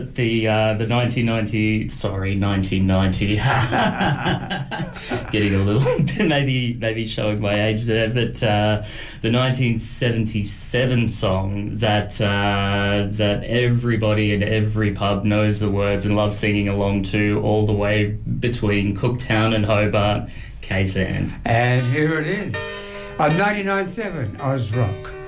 The 1990, getting a little bit, maybe showing my age there, but the 1977 song that everybody in every pub knows the words and loves singing along to, all the way between Cooktown and Hobart, Kazan. And here it is on 99.7 Oz Rock.